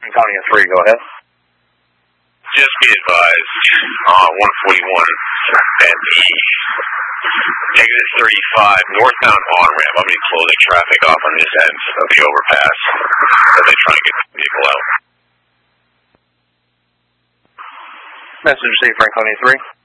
Franconia 3, go ahead. Just be advised, 141 at the exit 35 northbound on-ramp. I'm going to be closing traffic off on this end of the overpass as they try and get people out. Message to Franconia 3.